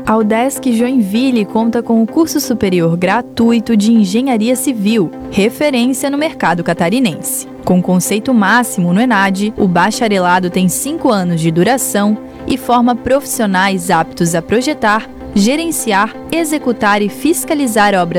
A UDESC Joinville conta com o curso superior gratuito de Engenharia Civil, referência no mercado catarinense. Com conceito máximo no ENAD, o bacharelado tem 5 anos de duração e forma profissionais aptos a projetar, gerenciar, executar e fiscalizar obras